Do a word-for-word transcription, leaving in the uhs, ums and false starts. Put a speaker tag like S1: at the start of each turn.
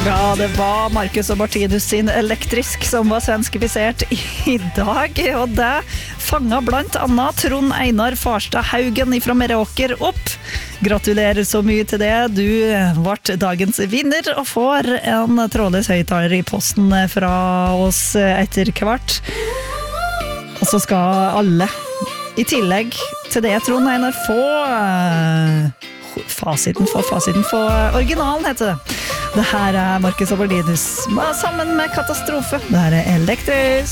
S1: Ja, det var Marcus og Martinus sin elektrisk som var svenskifisert i dag, og det fanget blant annet Trond Einar Farstad Haugen fra Meråker opp. Gratulerer så mye til det. Du ble dagens vinner og får en trådløs høyttaler i posten fra oss etter hvert. Og så skal alle, i tillegg til det, Trond Einar, få fasiten, få fasiten, få originalen, heter det. Det her er Marcus og Martinus sammen med Katastrofe. Det her er elektrisk.